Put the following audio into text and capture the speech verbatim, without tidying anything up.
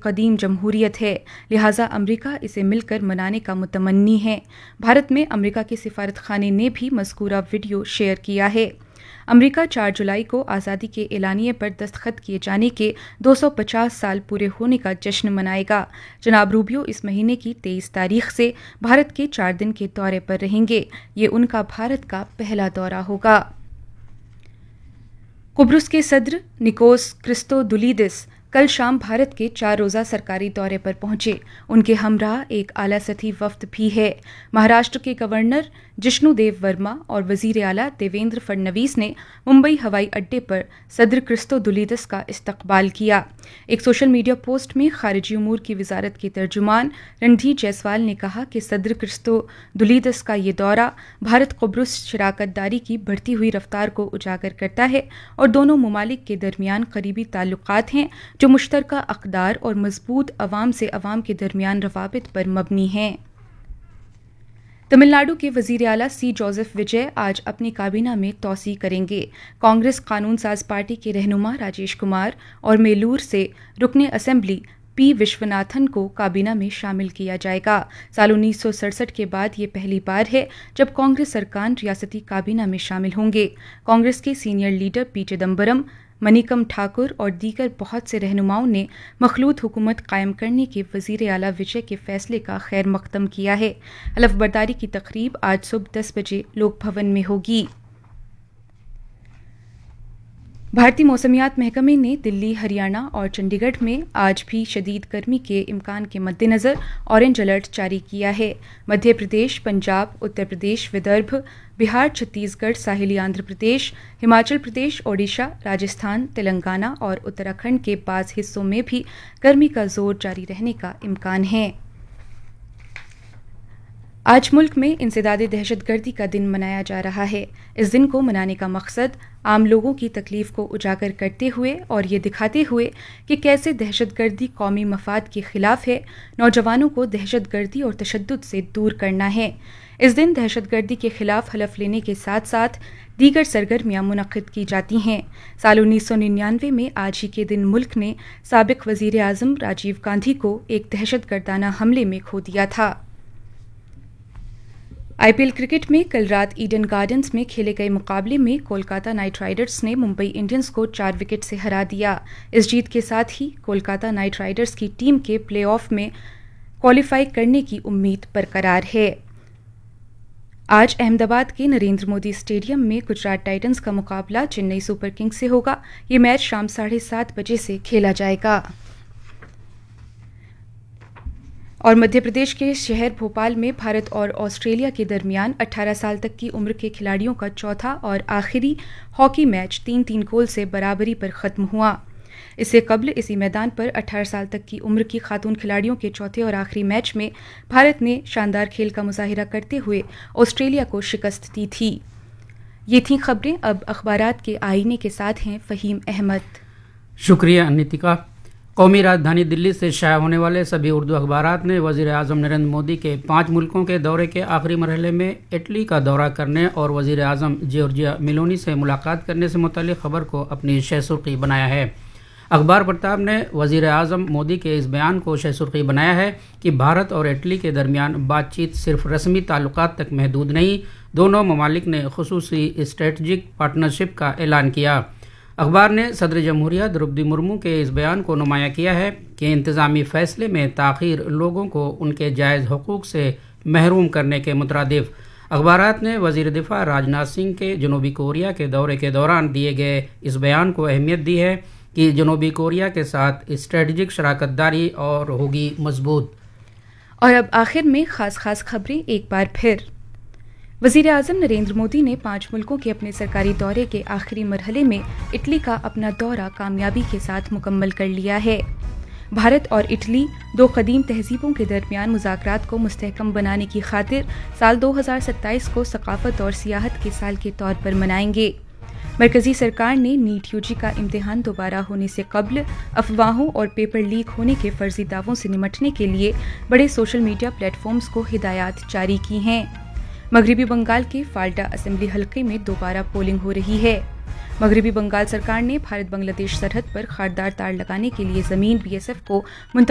قدیم جمہوریت ہے، لہٰذا امریکہ اسے مل کر منانے کا متمنی ہے۔ بھارت میں امریکہ کے سفارت خانے نے بھی مذکورہ ویڈیو شیئر کیا ہے۔ امریکہ چار جولائی کو آزادی کے اعلامیے پر دستخط کیے جانے کے دو سو پچاس سال پورے ہونے کا جشن منائے گا۔ جناب روبیو اس مہینے کی تیئیس تاریخ سے بھارت کے چار دن کے دورے پر رہیں گے۔ یہ ان کا بھارت کا پہلا دورہ ہوگا۔ قبرص کے صدر نکوس کرسٹودولیدس کل شام بھارت کے چار روزہ سرکاری دورے پر پہنچے۔ ان کے ہمراہ ایک اعلیٰ سطحی وفد بھی ہے۔ مہاراشٹر کے گورنر جشنو دیو ورما اور وزیر اعلیٰ دیویندر فڈنویس نے ممبئی ہوائی اڈے پر صدر کرسٹودولیدس کا استقبال کیا۔ ایک سوشل میڈیا پوسٹ میں خارجی امور کی وزارت کے ترجمان رندھیر جیسوال نے کہا کہ صدر کرسٹودولیدس کا یہ دورہ بھارت قبرص شراکت داری کی بڑھتی ہوئی رفتار کو اجاگر کرتا ہے اور دونوں ممالک کے درمیان قریبی تعلقات ہیں جو مشترکہ اقدار اور مضبوط عوام سے عوام کے درمیان روابط پر مبنی ہیں۔ تمل ناڈو کے وزیر اعلیٰ سی جوزف وجے آج اپنی کابینہ میں توسیع کریں گے۔ کانگریس قانون ساز پارٹی کے رہنما راجیش کمار اور میلور سے رکن اسمبلی پی وشوناتھن کو کابینہ میں شامل کیا جائے گا۔ سال انیس سو سڑسٹھ کے بعد یہ پہلی بار ہے جب کانگریس ارکان ریاستی کابینہ میں شامل ہوں گے۔ کانگریس کے سینئر لیڈر پی چدمبرم، منیکم ٹھاکر اور دیگر بہت سے رہنماؤں نے مخلوط حکومت قائم کرنے کے وزیر اعلیٰ وجے کے فیصلے کا خیر مقدم کیا ہے۔ حلف برداری کی تقریب آج صبح دس بجے لوک بھون میں ہوگی۔ بھارتی موسمیات محکمے نے دلی، ہریانہ اور چنڈی گڑھ میں آج بھی شدید گرمی کے امکان کے مد نظر اورنج الرٹ جاری کیا ہے۔ مدھیہ پردیش، پنجاب، اتر پردیش، ودربھ، بہار، چھتیس گڑھ، ساحلی آندھر پردیش، ہماچل پردیش، اوڈیشہ، راجستھان، تلنگانہ اور اتراکھنڈ کے بعض حصوں میں بھی گرمی کا زور جاری رہنے کا امکان ہے۔ آج ملک میں انسداد دہشت گردی کا دن منایا جا رہا ہے۔ اس دن کو منانے کا مقصد عام لوگوں کی تکلیف کو اجاگر کرتے ہوئے اور یہ دکھاتے ہوئے کہ کیسے دہشت گردی قومی مفاد کے خلاف ہے، نوجوانوں کو دہشت گردی اور تشدد سے دور کرنا ہے۔ اس دن دہشت گردی کے خلاف حلف لینے کے ساتھ ساتھ دیگر سرگرمیاں منعقد کی جاتی ہیں۔ سال انیس سو ننانوے میں آج ہی کے دن ملک نے سابق وزیر اعظم راجیو گاندھی کو ایک دہشت گردانہ حملے میں کھو دیا تھا۔ آئی پی ایل کرکٹ میں کل رات ایڈن گارڈنز میں کھیلے گئے مقابلے میں کولکاتہ نائٹ رائڈرز نے ممبئی انڈینز کو چار وکٹ سے ہرا دیا۔ اس جیت کے ساتھ ہی کولکاتہ نائٹ رائڈرز کی ٹیم کے پلے آف میں کوالیفائی کرنے کی امید برقرار ہے۔ آج احمد آباد کے نریندر مودی اسٹیڈیم میں گجرات ٹائٹنز کا مقابلہ چنئی سپر کنگز سے ہوگا۔ یہ میچ شام ساڑھے سات بجے سے کھیلا جائے گا۔ اور مدھیہ پردیش کے شہر بھوپال میں بھارت اور آسٹریلیا کے درمیان اٹھارہ سال تک کی عمر کے کھلاڑیوں کا چوتھا اور آخری ہاکی میچ تین تین گول سے برابری پر ختم ہوا۔ اس سے قبل اسی میدان پر اٹھارہ سال تک کی عمر کی خاتون کھلاڑیوں کے چوتھے اور آخری میچ میں بھارت نے شاندار کھیل کا مظاہرہ کرتے ہوئے آسٹریلیا کو شکست دی تھی۔ یہ تھیں خبریں۔ اب اخبارات کے آئینے کے ساتھ ہیں فہیم احمد۔ شکریہ انیتکا۔ قومی راجدھانی دلی سے شائع ہونے والے سبھی اردو اخبارات نے وزیر اعظم نریندر مودی کے پانچ ملکوں کے دورے کے آخری مرحلے میں اٹلی کا دورہ کرنے اور وزیر اعظم جورجیا میلونی سے ملاقات کرنے سے متعلق خبر کو اپنی شہ سرخی بنایا ہے۔ اخبار پرتاب نے وزیر اعظم مودی کے اس بیان کو شہ سرخی بنایا ہے کہ بھارت اور اٹلی کے درمیان بات چیت صرف رسمی تعلقات تک محدود نہیں، دونوں ممالک نے خصوصی اسٹریٹجک پارٹنرشپ کا اعلان کیا۔ اخبار نے صدر جمہوریہ دروپدی مرمو کے اس بیان کو نمایاں کیا ہے کہ انتظامی فیصلے میں تاخیر لوگوں کو ان کے جائز حقوق سے محروم کرنے کے مترادف۔ اخبارات نے وزیر دفاع راجناتھ سنگھ کے جنوبی کوریا کے دورے کے دوران دیے گئے اس بیان کو اہمیت دی ہے کہ جنوبی کوریا کے ساتھ اسٹریٹجک شراکت داری اور ہوگی مضبوط۔ اور اب آخر میں خاص خاص خبریں ایک بار پھر۔ وزیر اعظم نریندر مودی نے پانچ ملکوں کے اپنے سرکاری دورے کے آخری مرحلے میں اٹلی کا اپنا دورہ کامیابی کے ساتھ مکمل کر لیا ہے۔ بھارت اور اٹلی دو قدیم تہذیبوں کے درمیان مذاکرات کو مستحکم بنانے کی خاطر سال دو ہزار ستائیس کو ثقافت اور سیاحت کے سال کے طور پر منائیں گے۔ مرکزی سرکار نے نیٹ یو جی کا امتحان دوبارہ ہونے سے قبل افواہوں اور پیپر لیک ہونے کے فرضی دعووں سے نمٹنے کے لیے بڑے سوشل میڈیا پلیٹ فارمز کو ہدایات جاری کی ہیں۔ مغربی بنگال کے فالٹا اسمبلی حلقے میں دوبارہ پولنگ ہو رہی ہے۔ مغربی بنگال سرکار نے بھارت بنگلہ دیش سرحد پر خاردار تار لگانے کے لیے زمین بی ایس ایف کو منتقل